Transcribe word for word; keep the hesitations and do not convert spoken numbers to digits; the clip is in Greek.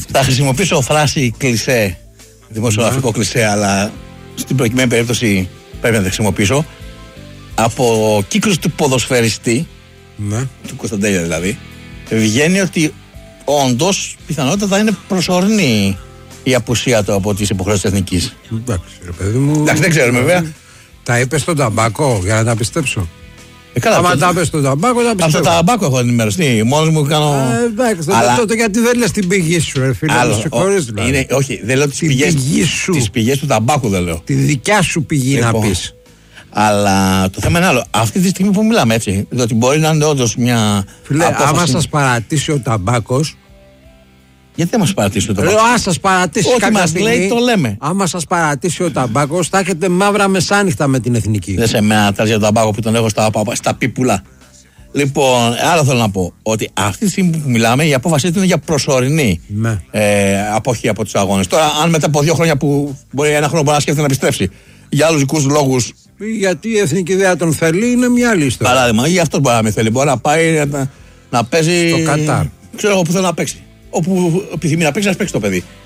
Θα χρησιμοποιήσω φράση κλισέ, δημοσιογραφικό ναι. κλισέ, αλλά στην προκειμένη περίπτωση πρέπει να τη χρησιμοποιήσω. Από κύκλους του ποδοσφαιριστή, ναι. του Κωνσταντέλια δηλαδή, βγαίνει ότι όντως πιθανότατα είναι προσωρινή η απουσία του από τις υποχρεώσεις της εθνικής. Εντάξει, ρε παιδί μου. Εντάξει, δεν ξέρουμε βέβαια. Τα είπε στον Ταμπάκο για να τα πιστέψω. Ε, καλά, άμα τα είπε στον Ταμπάκο, τα πιστέψω. Αυτό Ταμπάκο έχω ενημερωθεί. Μόνος μου κάνω. Ε, εντάξει, αλλά... τότε γιατί δεν λες την πηγή σου, ρε φίλε. Άλλο, ο, δηλαδή. είναι, όχι, δεν λέω τις πηγές, τις πηγές του Ταμπάκου, δεν λέω. Τη δικιά σου πηγή λοιπόν, να πεις. Αλλά το θέμα είναι άλλο. Αυτή τη στιγμή που μιλάμε έτσι, διότι μπορεί να είναι όντως μια. Φίλε, απόφαση... άμα σας παρατήσει ο Ταμπάκος. Γιατί δεν μας παρατήσει ο Ταμπάκος? Αν σας παρατήσει ό,τι μας στιγμή, λέει, το λέμε. Άμα σας παρατήσει ο Ταμπάκος, θα έχετε μαύρα μεσάνυχτα με την εθνική. Δεν σε μένα τα για τον Ταμπάκο που τον έχω στα, στα πίπουλα. Λοιπόν, άλλο θέλω να πω ότι αυτή τη στιγμή που μιλάμε η απόφαση του είναι για προσωρινή ναι. ε, αποχή από τους αγώνες. Τώρα, αν μετά από δύο χρόνια που μπορεί ένα χρόνο μπορεί να σκέφτεται να επιστρέψει για άλλους δικούς λόγους. Γιατί η εθνική ιδέα τον θέλει, είναι μια λίστα. Παράδειγμα, ή αυτό μπορεί να μην θέλει. Μπορεί να πάει να, να παίζει. Στο Κατάρ. Ξέρω εγώ που θέλει να παίξει. Όπου επιθυμεί να παίξει, να παίξει το παιδί.